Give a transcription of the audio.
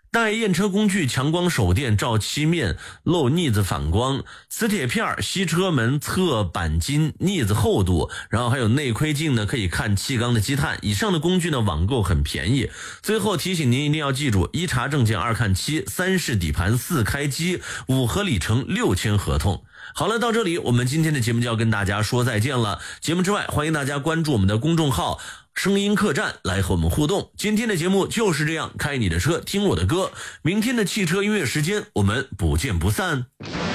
带验车工具强光手电照漆面漏腻子反光，磁铁片吸车门侧钣金腻子厚度，然后还有内窥镜呢，可以看气缸的积碳。以上的工具呢网购很便宜。最后提醒您一定要记住，一查证件2看漆，3试底盘，4开机，5核里程，6签合同。好了，到这里我们今天的节目就要跟大家说再见了。节目之外，欢迎大家关注我们的公众号声音客栈来和我们互动。今天的节目就是这样，开你的车听我的歌，明天的汽车音乐时间我们不见不散。